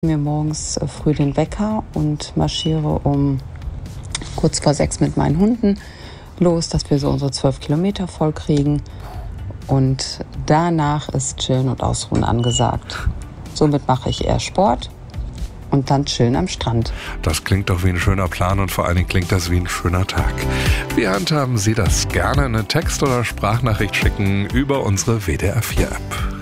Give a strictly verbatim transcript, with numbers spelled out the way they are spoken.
Mir morgens früh den Wecker und marschiere um kurz vor sechs mit meinen Hunden los, dass wir so unsere zwölf Kilometer voll kriegen. Und danach ist Chillen und Ausruhen angesagt. Somit mache ich eher Sport und dann chillen am Strand. Das klingt doch wie ein schöner Plan und vor allen Dingen klingt das wie ein schöner Tag. Wie handhaben Sie das? Gerne eine Text- oder Sprachnachricht schicken über unsere W D R vier App.